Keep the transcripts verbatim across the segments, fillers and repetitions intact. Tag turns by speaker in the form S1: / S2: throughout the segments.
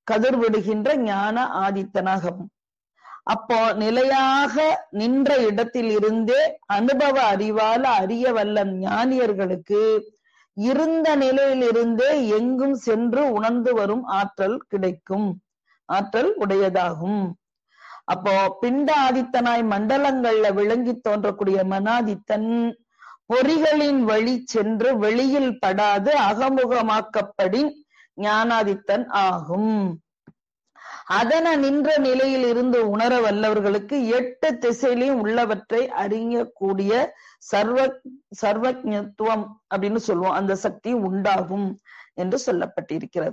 S1: கதிர்விடுகின்ற ஞான ஆதித்தனாகவும். அப்போ நிலையாக நின்ற இடத்தில் இருந்தே அனுபவ அறிவால அறிய வல்ல ஞானியர்களுக்கு இருந்த நிலையில் இருந்தே எங்கும் சென்று உணர்ந்து வரும் ஆற்றல் கிடைக்கும், ஆற்றல் உடையதாகும். அப்போ பிண்ட ஆதித்தனாய் மண்டலங்கள்ல விளங்கி தோன்றக்கூடிய மனாதித்தன் பொறிகளின் வழி சென்று வெளியில் படாது அகமுகமாக்கப்படின் ஞானாதித்தன் ஆகும். அதன நின்ற நிலையில் இருந்து உணர வல்லவர்களுக்கு எட்டு திசையிலையும் உள்ளவற்றை அறியக்கூடிய சர்வ சர்வஜத்துவம் அப்படின்னு சொல்லுவோம், அந்த சக்தி உண்டாகும் என்று சொல்லப்பட்டிருக்கிறது.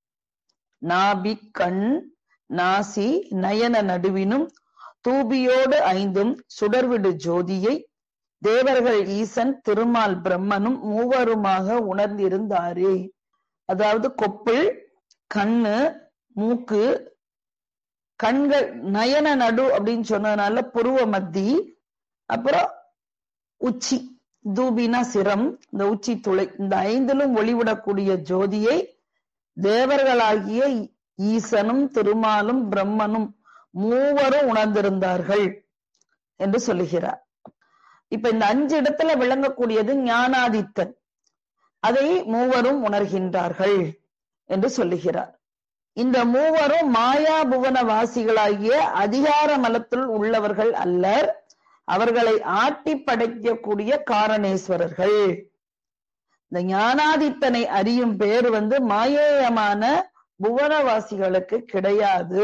S1: நாபி கண் நாசி நயன நடுவினும் தூபியோடு ஐந்தும் சுடர்விடு ஜோதியை தேவர்கள் ஈசன் திருமால் பிரம்மனும் மூவருமாக உணர்ந்திருந்தாரே. அதாவது கொப்பிள், கண்ணு, மூக்கு, கண்கள், நயன நடு அப்படின்னு சொன்னதுனால புருவ மத்தி, அப்புறம் உச்சி, தூபினா சிரம், இந்த உச்சி துளை, இந்த ஐந்திலும் ஒளிவிடக்கூடிய ஜோதியை தேவர்களாகிய ஈசனும் திருமாலும் பிரம்மனும் மூவரும் உணர்ந்திருந்தார்கள் என்று சொல்லுகிறார். இப்ப இந்த அஞ்சு இடத்துல விளங்கக்கூடியது ஞானாதித்தன், அதை மூவரும் உணர்கின்றார்கள் என்று சொல்லுகிறார். இந்த மூவரும் மாயா புவன வாசிகளாகிய அதிகார மலத்துள் உள்ளவர்கள் அல்லர், அவர்களை ஆட்டி படைக்கக்கூடிய காரணேஸ்வரர்கள். இந்த ஞானாதித்தனை அறியும் பேர் வந்து மாயேயமான புவனவாசிகளுக்கு கிடையாது.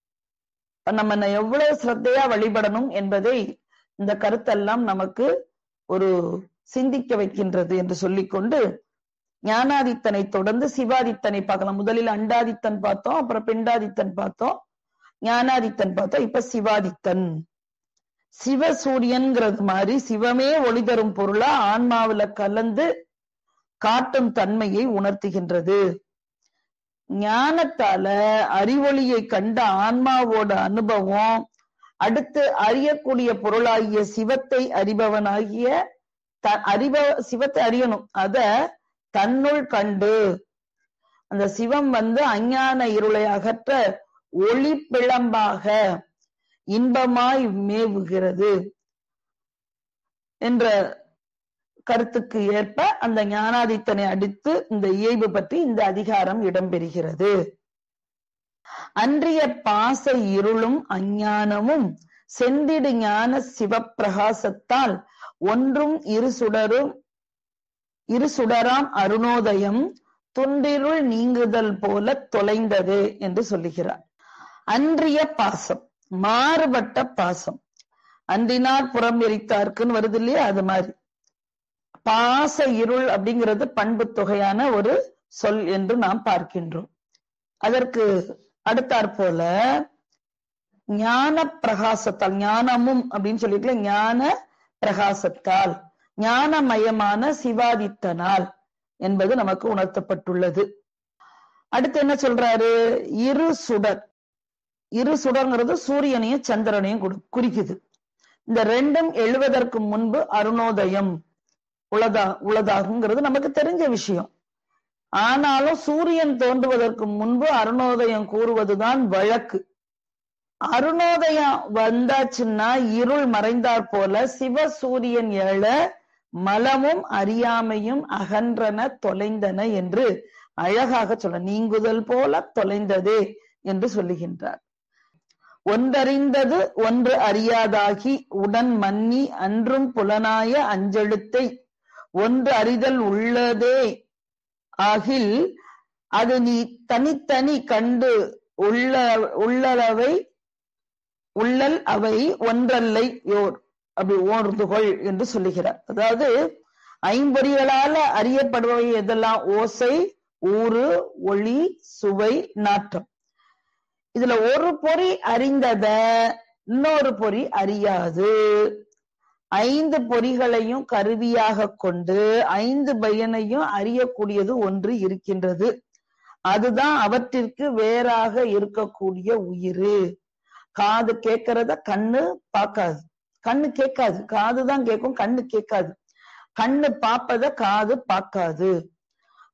S1: நம்ம எவ்வளவு சிரத்தையா வழிபடணும் என்பதை இந்த கருத்தெல்லாம் நமக்கு ஒரு சிந்திக்க வைக்கின்றது என்று சொல்லிக்கொண்டு ஞானாதித்தனை தொடர்ந்து சிவாதித்தனை பார்க்கலாம். முதலில் அண்டாதித்தன் பார்த்தோம், அப்புறம் பிண்டாதித்தன் பார்த்தோம், ஞானாதித்தன் பார்த்தோம், இப்ப சிவாதித்தன். சிவசூரியன்கிறது மாதிரி சிவமே ஒளி தரும் பொருளா ஆன்மாவில கலந்து காட்டும் தன்மையை உணர்த்துகின்றது. ஞானத்தால அறிவொளியை கண்ட ஆன்மாவோட அனுபவம் அடுத்து அறியக்கூடிய பொருளாகிய சிவத்தை அறிபவனாகிய அறிப சிவத்தை அறியணும், அத தன்னுள் கண்டு அந்த சிவம் வந்து அஞ்ஞான இருளை அகற்ற ஒளி பிளம்பாக இன்பமாய் மேவுகிறது என்ற கருத்துக்கு ஏற்ப அந்த ஞானாதித்தனை அடித்து இந்த இயல்பு பற்றி இந்த அதிகாரம் இடம்பெறுகிறது. அன்றிய பாச இருளும் அஞ்ஞானமும் செந்திடு ஞான சிவப்பிரகாசத்தால் ஒன்றும் இரு சுடரும் இரு சுடராம் அருணோதயம் துன்றிருள் நீங்குதல் போல தொலைந்தது என்று சொல்லுகிறார். அன்றிய பாசம், மாறுபட்ட பாசம், அன்றினார் புறம் எரித்தார்க்குன்னு வருது இல்லையா, அது மாதிரி பாச இருள் அப்படிங்கிறது பண்பு தொகையான ஒரு சொல் என்று நாம் பார்க்கின்றோம். அதற்கு அடுத்தாற்போல ஞான பிரகாசத்தால், ஞானமும் அப்படின்னு சொல்லிட்டு ஞான பிரகாசத்தால், ஞானமயமான சிவாதித்தனால் என்பது நமக்கு உணர்த்தப்பட்டுள்ளது. அடுத்து என்ன சொல்றாரு? இரு சுடர். இரு சுடர்ங்கிறது சூரியனையும் சந்திரனையும் குறிக்குது. இந்த ரெண்டும் எழுவதற்கு முன்பு அருணோதயம் உளதா உளதாகுங்கிறது நமக்கு தெரிஞ்ச விஷயம். ஆனாலும் சூரியன் தோன்றுவதற்கு முன்பு அருணோதயம் கூறுவதுதான் வழக்கு. அருணோதயம் வந்தாச்சுன்னா இருள் மறைந்தாற் போல சிவசூரியன் எழ மலமும் அறியாமையும் அகன்றன தொலைந்தன என்று அழகாக சொல்ல, நீங்குதல் போல தொலைந்ததே என்று சொல்லுகின்றார். ஒன்றறிந்தது ஒன்று அறியாதாகி உடன் மன்னி அன்றும் புலனாய அஞ்செழுத்தை ஒன்று அறிதல் உள்ளதே ஆகில் அது நீ தனித்தனி கண்டு உள்ள உள்ளளவை உள்ளல் அவை ஒன்றல்லை யோர் அப்படி ஓர்ந்துகொள் என்று சொல்லுகிறார். அதாவது ஐம்பொறிகளால அறியப்படுபவை எதெல்லாம்? ஓசை, ஊறு, ஒளி, சுவை, நாற்றம். இதுல ஒரு பொறி அறிந்தத இன்னொரு பொறி அறியாது. ஐந்து பொறிகளையும் கருவியாக கொண்டு ஐந்து பயனையும் அறியக்கூடியது ஒன்று இருக்கின்றது. அதுதான் அவற்றிற்கு வேறாக இருக்கக்கூடிய உயிர். காது கேட்கறத கண்ணு பார்க்காது, கண்ணு கேட்காது, காதுதான் கேட்கும், கண்ணு கேட்காது. கண்ணு பார்ப்பத காது பார்க்காது.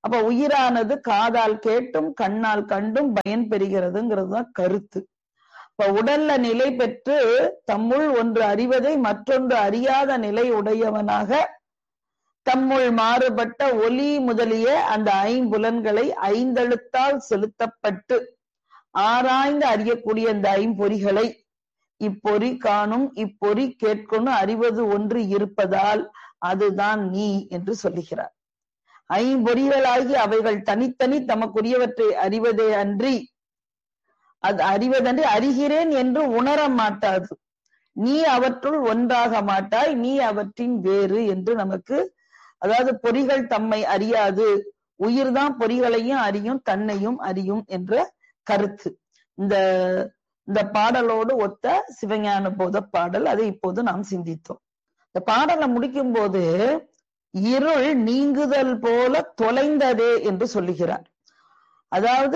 S1: அப்ப உயிரானது காதால் கேட்டும் கண்ணால் கண்டும் பயன் பெறுகிறதுங்கிறதுதான் கருத்து. இப்ப உடல்ல நிலை பெற்று தம்முள் ஒன்று அறிவதை மற்றொன்று அறியாத நிலை உடையவனாக தம்முள் மாறுபட்ட ஒலி முதலிய அந்த ஐம்புலன்களை ஐந்தெழுத்தால் செலுத்தப்பட்டு ஆராய்ந்து அறியக்கூடிய அந்த ஐம்பொறிகளை இப்பொறி காணும் இப்பொறி கேட்கணும் அறிவது ஒன்று இருப்பதால் அதுதான் நீ என்று சொல்லுகிறார். ஐம்பொறிகளாகி அவைகள் தனித்தனி தமக்குரியவற்றை அறிவதே அன்றி அது அறிவதன்றி அறிகிறேன் என்று உணர மாட்டாது. நீ அவற்றுள் ஒன்றாக மாட்டாய், நீ அவற்றின் வேறு என்று நமக்கு, அதாவது பொறிகள் தம்மை அறியாது, உயிர்தான் பொறிகளையும் அறியும் தன்னையும் அறியும் என்ற கருத்து. இந்த இந்த பாடலோடு ஒத்த சிவஞான போத பாடல். அதை இப்போது நாம் சிந்தித்தோம். இந்த பாடலை முடிக்கும் போது இருள் நீங்குதல் போல தொலைந்ததே என்று சொல்லுகிறார். அதாவது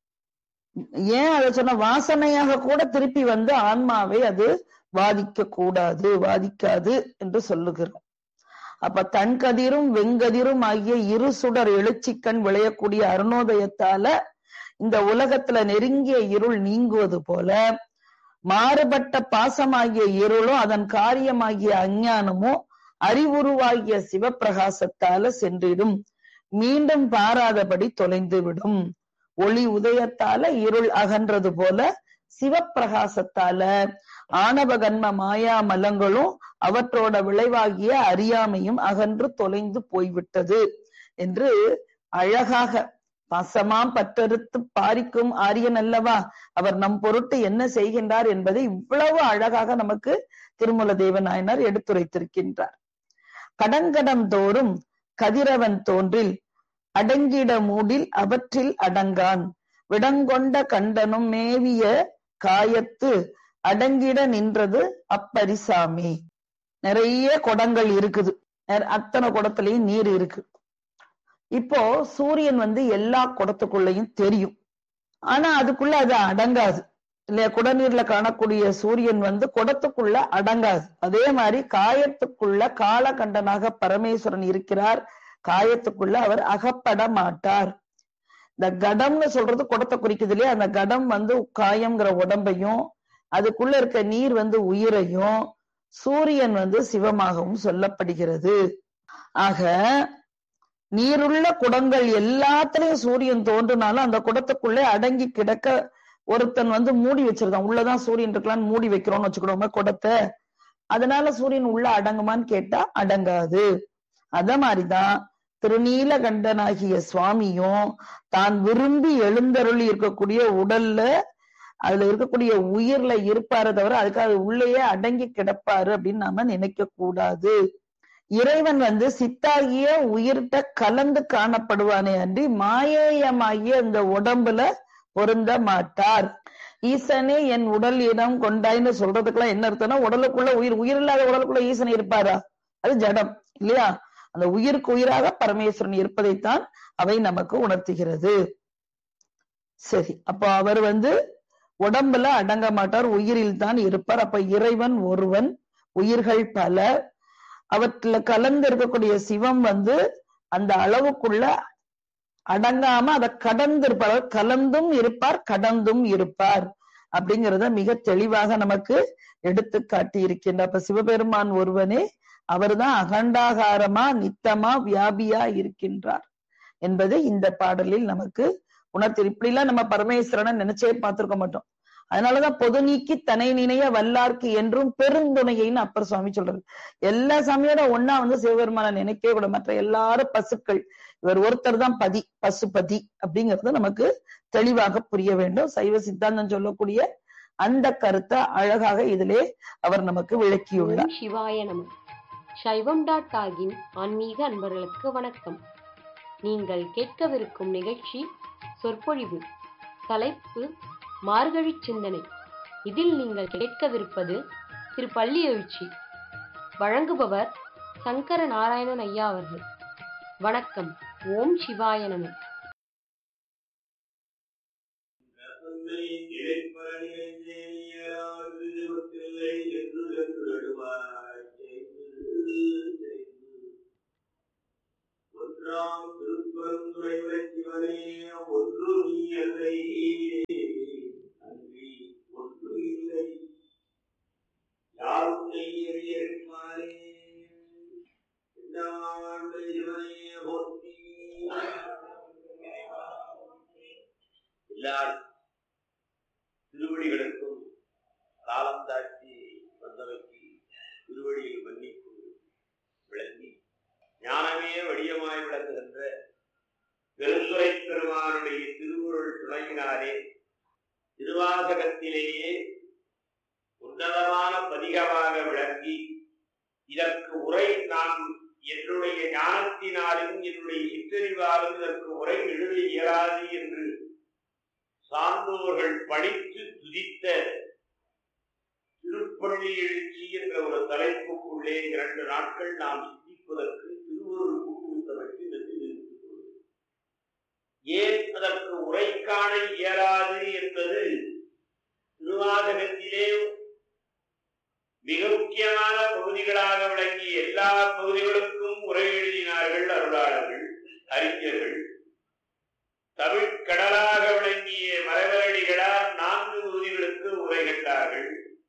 S1: ஏன் அதை சொன்ன, வாசனையாக கூட திருப்பி வந்து ஆன்மாவை அது வாதிக்க கூடாது, வாதிக்காது என்று சொல்லுகிறோம். அப்ப தன்கதிரும் வெங்கதிரும் ஆகிய இரு சுடர் எழுச்சிக்கண் விளையக்கூடிய அருணோதயத்தால இந்த உலகத்துல நெருங்கிய இருள் நீங்குவது போல மாறுபட்ட பாசமாகிய இருளும் அதன் காரியமாகிய அஞ்ஞானமும் அறிவுருவாகிய சிவப்பிரகாசத்தால சென்றிடும், மீண்டும் பாராதபடி தொலைந்து விடும். ஒளி உதயத்தால இருள் அகன்றது போல சிவப்பிரகாசத்தால ஆணவ கன்ம மாயா மலங்களும் அவற்றோட விளைவாகிய அறியாமையும் அகன்று தொலைந்து போய்விட்டது என்று அழகாக, பாசமாம் பற்றறுத்து பாரிக்கும் ஆரியன் அல்லவா அவர் நம் பொருட்டு என்ன செய்கின்றார் என்பதை இவ்வளவு அழகாக நமக்கு திருமூல தேவநாயனார் எடுத்துரைத்திருக்கின்றார். கடங்கடம் தோறும் கதிரவன் தோன்றில் அடங்கிட மூடில் அவற்றில் அடங்கான் விடங்கொண்ட கண்டனும் மேவிய காயத்து அடங்கிட நின்றது அப்பரிசாமி. நிறைய குடங்கள் இருக்குது, அத்தனை குடத்திலையும் நீர் இருக்கு. இப்போ சூரியன் வந்து எல்லா குடத்துக்குள்ளையும் தெரியும், ஆனா அதுக்குள்ள அது அடங்காது இல்லையா? குடநீர்ல காணக்கூடிய சூரியன் வந்து குடத்துக்குள்ள அடங்காது. அதே மாதிரி காயத்துக்குள்ள காலகண்டனாக பரமேஸ்வரன் இருக்கிறார், காயத்துக்குள்ள அவர் அகப்பட மாட்டார். இந்த கடம்னு சொல்றது குடத்தை குறிக்குது இல்லையா? அந்த கடம் வந்து காயம்ங்கிற உடம்பையும் அதுக்குள்ள இருக்க நீர் வந்து உயிரையும் சூரியன் வந்து சிவமாகவும் சொல்லப்படுகிறது. ஆக நீருள்ள குடங்கள் எல்லாத்திலையும் சூரியன் தோன்றினாலும் அந்த குடத்துக்குள்ளே அடங்கி கிடக்க ஒருத்தன் வந்து மூடி வச்சிருந்தான். உள்ளதான் சூரியன் இருக்கலாம்னு மூடி வைக்கிறோம்னு வச்சுக்கிடுவோமே குடத்தை, அதனால சூரியன் உள்ள அடங்குமான்னு கேட்டா அடங்காது. அத மாதிரிதான் திருநீலகண்டனாகிய சுவாமியும் தான் விரும்பி எழுந்தருளி இருக்கக்கூடிய உடல்ல அதுல இருக்கக்கூடிய உயிர்ல இருப்பாரு தவிர அதுக்காக உள்ளேயே அடங்கி கிடப்பாரு அப்படின்னு நாம நினைக்க கூடாது. இறைவன் வந்து சித்தாகிய உயிர்கிட்ட கலந்து காணப்படுவானே அன்றி மாயேயமாகிய இந்த உடம்புல பொருந்த மாட்டார். ஈசனே என் உடல் இடம் கொண்டாயின்னு சொல்றதுக்கெல்லாம் என்ன அர்த்தம்னா, உடலுக்குள்ள உயிர் உயிர் இல்லாத உடலுக்குள்ள ஈசன் இருப்பாரா? அது ஜடம் இல்லையா? அந்த உயிருக்கு உயிராக பரமேஸ்வரன் இருப்பதைத்தான் அவை நமக்கு உணர்த்துகிறது. சரி, அப்ப அவர் வந்து உடம்புல அடங்க மாட்டார், உயிரில் தான் இருப்பார். அப்ப இறைவன் ஒருவன், உயிர்கள் பல, அவற்றுல கலந்து இருக்கக்கூடிய சிவம் வந்து அந்த அளவுக்குள்ள அடங்காம அதை கடந்து இருப்பார். கலந்தும் இருப்பார் கடந்தும் இருப்பார் அப்படிங்கிறத மிக தெளிவாக நமக்கு எடுத்து காட்டி இருக்கின்றார். அப்ப சிவபெருமான் ஒருவனே அவர்தான் அகண்டாகாரமா நித்தமா வியாபியா இருக்கின்றார் என்பதை இந்த பாடலில் நமக்கு உணர்த்தி. இப்படி எல்லாம் நம்ம பரமேஸ்வரனை நினைச்சே பார்த்திருக்க மாட்டோம். அதனாலதான் பொது நீக்கி தனை நினைய வல்லார்க்கு என்றும் பெருந்துணையின்னு அப்பர் சுவாமி சொல்றாரு. எல்லா சாமியோட ஒன்னா வந்து சிவபெருமான நினைக்கவே கூட, மற்ற எல்லாரும் பசுக்கள், இவர் ஒருத்தர் தான் பதி, பசுபதி அப்படிங்கறது நமக்கு தெளிவாக புரிய வேண்டும். சைவ சித்தாந்தம் சொல்லக்கூடிய அந்த கருத்தை அழகாக இதிலே அவர் நமக்கு விளக்கியுள்ளார்.
S2: சிவாய நம. சைவம் டாட் ஆகின் ஆன்மீக அன்பர்களுக்கு வணக்கம். நீங்கள் கேட்கவிருக்கும் நிகழ்ச்சி சொற்பொழிவு. தலைப்பு மார்கழி சிந்தனை. இதில் நீங்கள் கேட்கவிருப்பது திரு பள்ளி எழுச்சி. வழங்குபவர் சங்கர நாராயணன் ஐயா அவர்கள். வணக்கம். ஓம் சிவாய நம.
S3: ஒன்று ஒன்றாம் திருப்பெருந்துறை சிவனே ஒன்று நீ அல்லை அன்றி ஒன்று இல்லை யாரும் நெய்யறியமானே சிவனே போற்றி. எல்லாரும் திருவடிகளுக்கும் காலம் தாட்சி வந்தவைக்கு திருவடியில் மன்னிப்பு விளங்கி ஞானமே வடிவமாய் விளங்குகின்ற பெருந்துறை பெருமானுடைய திருவுருள் துணையினாலே திருவாசகத்திலேயே உன்னதமான பதிகமாக விளங்கி இதற்கு உரை நான் என்னுடைய ஞானத்தினாலும் என்னுடைய சிற்றறிவாலும் இதற்கு உரை எழுத இயலாது என்று சான்றோர்கள் படித்து துதித்த திருப்பள்ளி எழுச்சி என்ற ஒரு தலைப்புக்குள்ளே இரண்டு நாட்கள் நாம் சிந்திப்பதற்கு திருவருள் கூட்டுவித்ததற்கு நன்றி தெரிவித்துக் கொள்வோம். ஏன் அதற்கு உரை காண இயலாது என்பது திருவாசகத்திலே மிக முக்கியமான பகுதிகளாக விளங்கிய எல்லா பகுதிகளுக்கும் உரை எழுதினார்கள் அருளாளர்கள், அறிஞர்கள். தமிழ் கடலாக விளங்கிய மரவரடிகளால் நான்கு பகுதிகளுக்கு உரை கண்டார்கள்.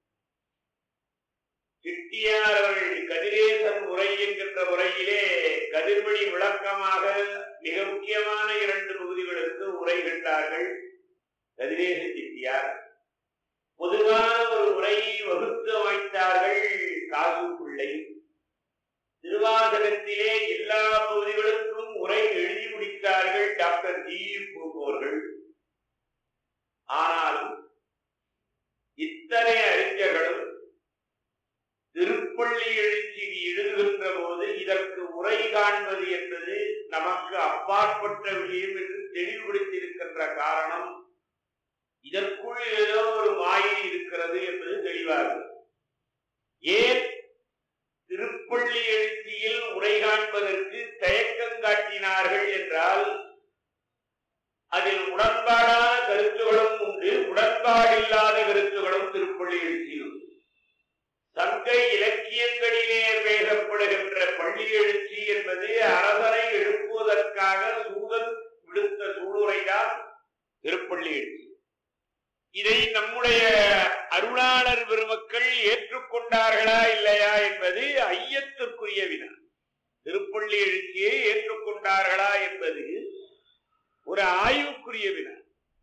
S3: சிட்டியார் அவர்கள் கதிரேசன் உரை என்கின்ற உரையிலே கதிர்மணி விளக்கமாக மிக முக்கியமான இரண்டு பகுதிகளுக்கு உரை கண்டார்கள் கதிரேச சிட்டியார். பொதுவான ஒரு உரையை வகுத்து அமைத்தார்கள் காசு பிள்ளை. திருவாசகத்திலே எல்லா பகுதிகளுக்கும் உரை எழுதி முடித்தார்கள் டாக்டர் ஜி அவர்கள். ஆனாலும் இத்தனை அறிஞர்களும் திருப்பள்ளி எழுச்சி எழுதுகின்ற போது இதற்கு உரை காண்பது என்பது நமக்கு அப்பாற்பட்ட விஷயம் என்று தெளிவுபடுத்தியிருக்கின்ற காரணம் இதற்குள் ஏதோ ஒரு மாயை இருக்கிறது என்பது தெளிவாகும். ஏன் திருப்பள்ளி எழுச்சியில் உரை காண்பதற்கு தயக்கம் காட்டினார்கள் என்றால் அதில் உடன்பாடான கருத்துகளும் உண்டு, உடன்பாடில்லாத கருத்துகளும் திருப்பள்ளி எழுச்சியில் உண்டு. சங்க இலக்கியங்களிலே பேசப்படுகின்ற பள்ளி எழுச்சி என்பது அரசனை எழுப்புவதற்காக சூதன் விடுத்த சூளுரைதான் திருப்பள்ளி எழுச்சி. இதை நம்முடைய அருளாளர் பெருமக்கள் ஏற்றுக்கொண்டார்களா இல்லையா என்பது ஐயத்திற்குரிய வினா. திருப்பள்ளி எழுச்சியை ஏற்றுக்கொண்டார்களா என்பது ஒரு ஆய்வுக்குரிய வினா.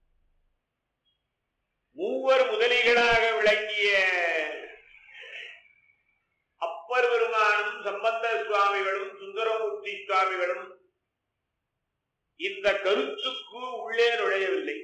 S3: மூவர் முதலிகளாக விளங்கிய அப்பர் பெருமானும் சம்பந்த சுவாமிகளும் சுந்தரமூர்த்தி சுவாமிகளும் இந்த கருத்துக்கு உள்ளே நுழையவில்லை.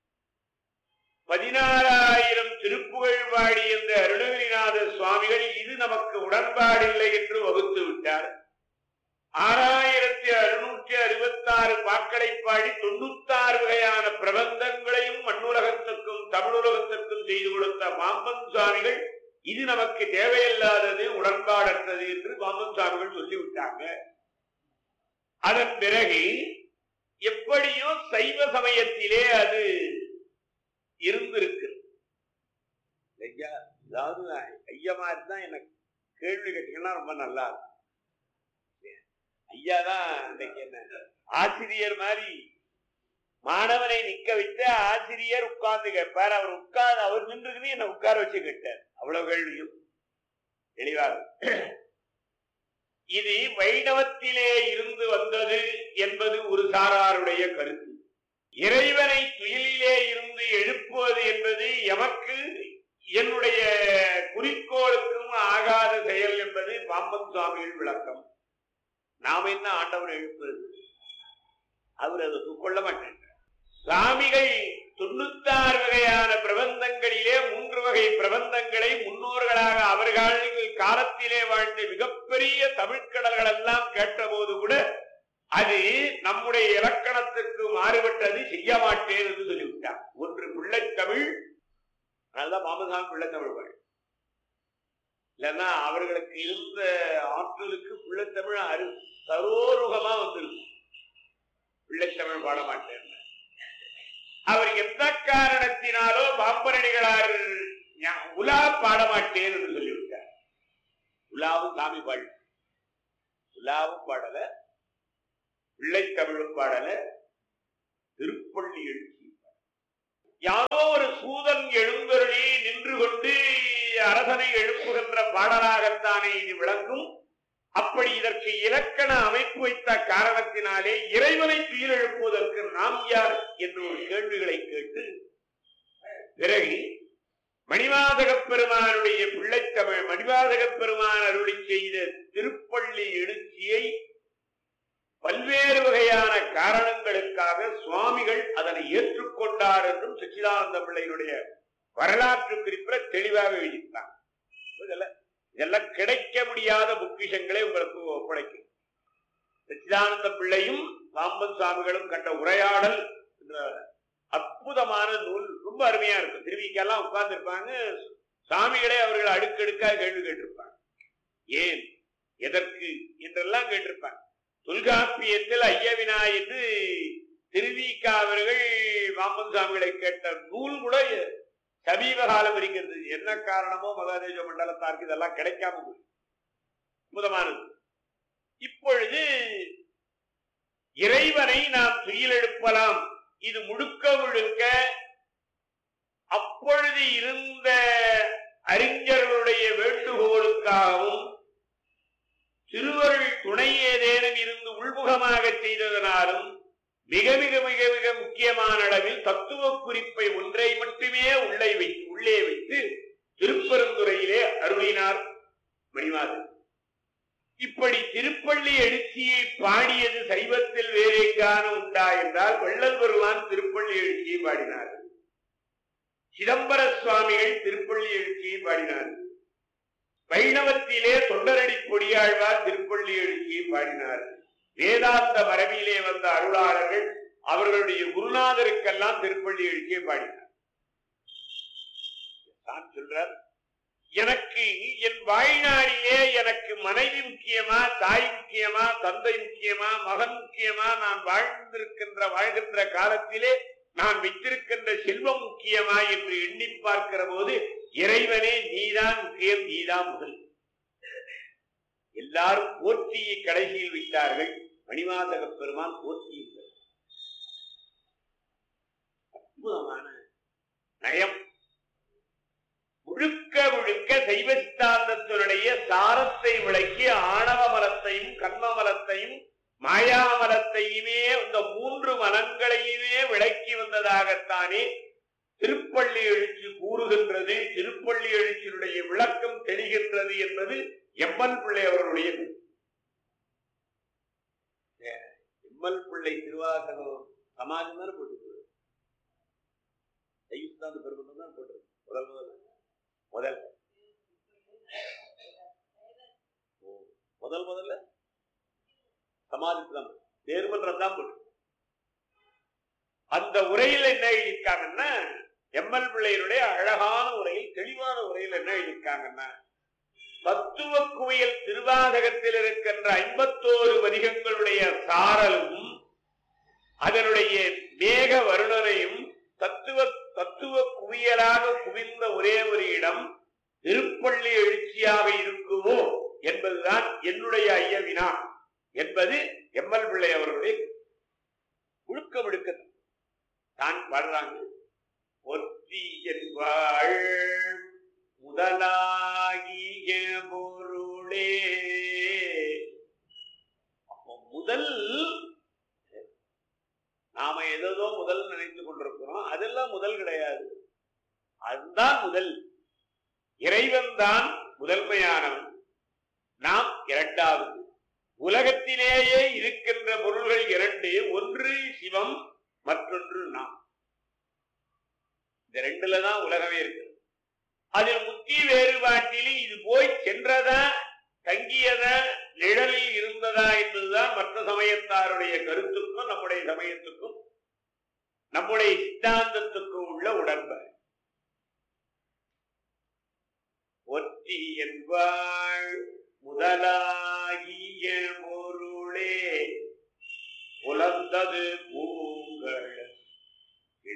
S3: பதினாறாயிரம் திருப்புகழ் பாடி என்ற அருணகிரிநாத சுவாமிகள் இது நமக்கு உடன்பாடில்லை என்று வகுத்து விட்டார். ஆறாயிரத்தி அறுநூற்றி அறுபத்தி ஆறு பாக்களை பாடி தொண்ணூத்தி ஆறு வகையான பிரபந்தங்களையும் மண்ணுலகத்துக்கும் தமிழுலகத்திற்கும் செய்து கொடுத்த பாம்பன் சுவாமிகள் இது நமக்கு தேவையில்லாதது, உடன்பாடற்றது என்று பாம்பன் சுவாமிகள் சொல்லிவிட்டாங்க. அதன் பிறகு எப்படியோ சைவ சமயத்திலே அது இருந்திருக்கு. ஐயா, அதாவது ஐயமா இருந்தா எனக்கு கேள்வி கேட்டீங்கன்னா ரொம்ப நல்லா இருக்கும். ஐயாதான் இன்னைக்கு என்ன ஆசிரியர் மாதிரி மாணவனை நிக்க வைத்து ஆசிரியர் உட்கார்ந்து கேட்பார். அவர் உட்கார்ந்து அவர் நின்றுக்குன்னு என்ன உட்கார வச்சு கேட்டார். அவ்வளவு கேள்வியும் தெளிவாக. இது வைணவத்திலே இருந்து வந்தது என்பது ஒரு சாராருடைய கருத்து. இறைவனை துயிலிலே இருந்து எழுப்புவது என்பது எமக்கு என்னுடைய குறிக்கோளுக்கும் ஆகாத செயல் என்பது பாம்பன் சுவாமிகள் விளக்கம். நாம் என்ன ஆண்டவனை எழுப்புவது? அவர் அதை கொள்ள மாட்டார். சுவாமிகள் தொண்ணூத்தி ஆறு வகையான பிரபந்தங்களிலே மூன்று வகை பிரபந்தங்களை முன்னோர்களாக அவர்கள் காலத்திலே வாழ்ந்த மிகப்பெரிய தமிழ்கடல்கள் எல்லாம் கேட்ட போது கூட அது நம்முடைய இலக்கணத்துக்கு மாறுபட்டது, செய்ய மாட்டேன் என்று சொல்லிவிட்டார். ஒன்று பிள்ளைத்தமிழ், அதனால்தான் மாமசாமி பிள்ளைத்தமிழ் பாடு. இல்லைன்னா அவர்களுக்கு இருந்த ஆற்றலுக்கு பிள்ளைத்தமிழ் அரு சரோருகமா வந்திருக்கும். பிள்ளைத்தமிழ் பாட மாட்டேன். அவர் எந்த காரணத்தினாலோ பாம்பரடிகளார் உலா பாட மாட்டேன் என்று சொல்லிவிட்டார். உலாவும் சாமி பாடு, உலாவும் பாடல, பிள்ளை தமிழும் பாடல, திருப்பள்ளி எழுச்சி. யாரோ ஒரு சூதன் எழுந்தருளி நின்று கொண்டு அரசனை எழுப்புகின்ற பாடலாகத்தானே இது விளங்கும். அப்படி இதற்கு இலக்கண அமைப்பு வைத்த காரணத்தினாலே இறைவனை துயில் எழுப்புவதற்கு நாம் யார் என்று ஒரு கேள்விகளை கேட்டு, பிறகு மணிவாசகப் பெருமானுடைய பிள்ளைத்தமிழ் மணிவாசகப் பெருமான் அருளி செய்த திருப்பள்ளி எழுச்சியை பல்வேறு வகையான காரணங்களுக்காக சுவாமிகள் அதனை ஏற்றுக்கொண்டார் என்றும் சச்சிதானந்த பிள்ளையினுடைய வரலாற்று குறிப்பில் தெளிவாக எழுதிட்டாங்க. இதெல்லாம் கிடைக்க முடியாத பொக்கிஷங்களை உங்களுக்கு ஒப்படைக்கும். சச்சிதானந்த பிள்ளையும் பாம்பன் சுவாமிகளும் கண்ட உரையாடல் என்ற அற்புதமான நூல் ரொம்ப அருமையா இருக்கும். திருவிக்கெல்லாம் உட்கார்ந்து இருப்பாங்க, சாமிகளே அவர்கள் அடுக்கடுக்காக கேள்வி கேட்டிருப்பாங்க. ஏன், எதற்கு என்றெல்லாம் கேட்டிருப்பாங்க. தொல்காப்பியத்தில் ஐயவினா என்று திருவிக்கா அவர்கள் பாம்பன் சுவாமிகளை கேட்ட நூல் கூட சமீப காலம் இருக்கிறது. என்ன காரணமோ மகாதேச மண்டலத்தாருக்கு இதெல்லாம் கிடைக்காம போய் அற்புதமானது. இப்பொழுது இறைவனை நாம் துயில் எழுப்பலாம். இது முழுக்க முழுக்க அப்பொழுது இருந்த அறிஞர்களுடைய வேண்டுகோளுக்காகவும் திருவருள் துணை ஏதேனும் இருந்து உள்முகமாக செய்ததனாலும் மிக மிக மிக மிக முக்கியமான அளவில் தத்துவ குறிப்பை ஒன்றை மட்டுமே உள்ளே வைத்து உள்ளே வைத்து திருப்பெருந்துறையிலே அருளினார் மணிவாசகர். இப்படி திருப்பள்ளி எழுச்சியை பாடியது சைவத்தில் வேறே காண உண்டா என்றால் வள்ளல் பெருமான் திருப்பள்ளி எழுச்சியை பாடினார்கள். சிதம்பர சுவாமிகள் திருப்பள்ளி எழுச்சியை பாடினார்கள். வைணவத்திலே தொண்டரடி பொடியாழ்வார் திருப்பள்ளி எழுச்சியை பாடினார்கள். வேதாந்த மரபிலே வந்த அருளாளர்கள் அவர்களுடைய குருநாதருக்கெல்லாம் திருப்பள்ளி எழுச்சியை பாடினார். நான் சொல்றார், எனக்கு என் வாழ்நாளிலே எனக்கு மனைவி முக்கியமா, தாய் முக்கியமா, தந்தை முக்கியமா, மகன் முக்கியமா, நான் வாழ்ந்திருக்கின்ற வாழ்கின்ற காலத்திலே நான் வைத்திருக்கின்ற செல்வம் முக்கியமா என்று எண்ணி பார்க்கிற போது இறைவனே நீதான் முக்கியம், நீதான் முதல். எல்லாரும் போற்றியை கடைசியில் வைத்தார்கள். மணிவாசகப் பெருமான் போற்றியிருந்தார். அற்புதமான நயம். முழுக்க முழுக்க சைவ சித்தாந்தத்தினுடைய சாரத்தை விளக்கி ஆணவ மலத்தையும் கர்ம மலத்தையும் மாயாமலத்தையுமே இந்த மூன்று மலங்களையுமே விளக்கி வந்ததாகத்தானே திருப்பள்ளி எழுச்சி கூறுகின்றது. திருப்பள்ளி எழுச்சியினுடைய விளக்கம் தெரிகின்றது என்பது எம்எல் பிள்ளை அவர்களுடைய. எம்எல் பிள்ளை திருவாசகம் சமாஜம் தானே போட்டு சைவசித்தாந்த பெருமந்தம் தான் போட்டிருக்கு. முதல் முதல் முதல் முதல் முதல்ல சமாஜத்துதான் தேர்மன்றம் தான் போட்டு. அந்த உரையில் என்ன எழுதியிருக்காங்கன்னா, எம்எல் பிள்ளையினுடைய அழகான உரையில் தெளிவான உரையில் என்ன எழுதியிருக்காங்கன்னா, தத்துவ குவியல் திருவாசகத்தில் இருக்கின்ற ஐம்பத்தோரு வரிகங்களுடைய சாரலும் அதனுடைய மேக வருணனையும் தத்துவ தத்துவ குவியலாக குவிந்த ஒரே ஒரு இடம் திருப்பள்ளி எழுச்சியாக இருக்குமோ என்பதுதான் என்னுடைய ஐயவினா என்பது எம்எல் பிள்ளை அவர்களுடைய முழுக்க முழுக்க தான் பாடுறாங்க. ஒற்றி என்பாள் முதலாகிய பொருளே. அப்போ முதல் நாம ஏதோ முதல் நினைத்துக் கொண்டிருக்கிறோம், அதெல்லாம் முதல் கிடையாது. அதுதான் முதல். இறைவன் தான் முதன்மையானவன், நாம் இரண்டாவது. உலகத்திலேயே இருக்கின்ற பொருள்கள் இரண்டு, ஒன்று சிவம், மற்றொன்று நாம். இந்த ரெண்டுலதான் உலகமே இருக்கு. அதில் முக்கிய வேறுபாட்டில் இது போய் சென்றதா, தங்கியதா, நிழலில் இருந்ததா என்பதுதான் மற்ற சமயத்தாருடைய கருத்துக்கும் நம்முடைய சமயத்துக்கும் நம்முடைய சித்தாந்தத்துக்கும் உள்ள உடன்பாடு. ஒற்றி என்பாள் முதலாகிய பொருளே புலந்தது பூ